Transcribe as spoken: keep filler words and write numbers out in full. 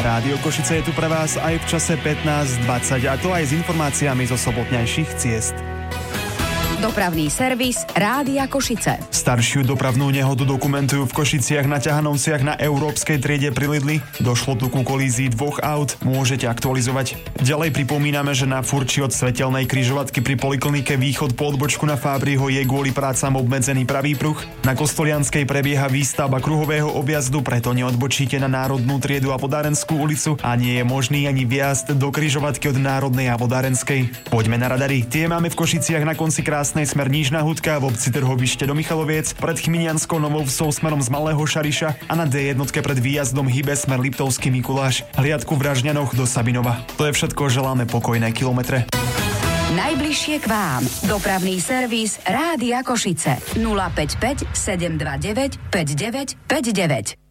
Rádio Košice je tu pre vás aj v čase pätnásť dvadsať, a to aj s informáciami zo sobotnejších ciest. Dopravný servis Rádia Košice. Staršiu dopravnú nehodu dokumentujú v Košiciach na ťahanovciach na európskej triede pri Lidli. Došlo tu ku kolízii dvoch aut. Môžete aktualizovať. Ďalej pripomíname, že na furči od svetelnej križovatky pri poliklinike Východ po odbočku na Fábriho je kvôli prácam obmedzený pravý pruh. Na Kostolianskej prebieha výstavba kruhového objazdu, preto neodbočíte na Národnú triedu a Vodárenskú ulicu a nie je možný ani vjazd do križovatky od Národnej a Vodárenskej. Poďme na radary. Tie máme v Košiciach na konci krásnej smer Nížna Hudka, v obci Trhovište do Michaloviec, pred Chminianskou Novovsou smerom z Malého Šariša a na dé jedna pred výjazdom Hybe smer Liptovský Mikuláš, hliadku v Ražňanoch do Sabinova. To je všetko, želáme pokojné kilometre. Najbližšie k vám. Dopravný servis Rádia Košice. nula päť päť sedem dva deväť päť deväť päť deväť.